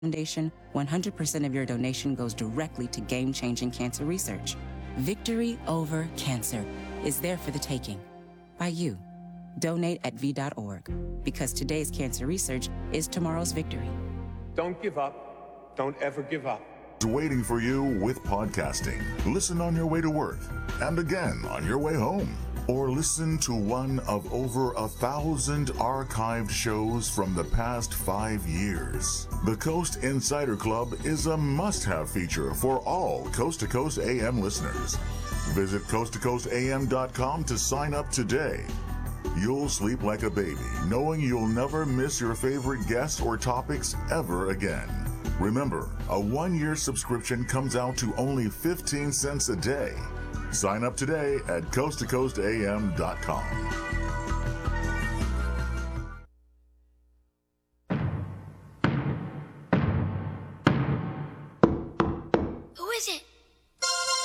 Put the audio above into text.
Foundation, 100% of your donation goes directly to game-changing cancer research. Victory over cancer is there for the taking by you. Donate at V.org, because today's cancer research is tomorrow's victory. Don't give up. Don't ever give up. Waiting for you with podcasting. Listen on your way to work and again on your way home. Or listen to one of over 1,000 archived shows from the past 5 years. The Coast Insider Club is a must-have feature for all Coast to Coast AM listeners. Visit coasttocoastam.com to sign up today. You'll sleep like a baby, knowing you'll never miss your favorite guests or topics ever again. Remember, a 1-year subscription comes out to only 15 cents a day. Sign up today at coasttocoastam.com. Who is it?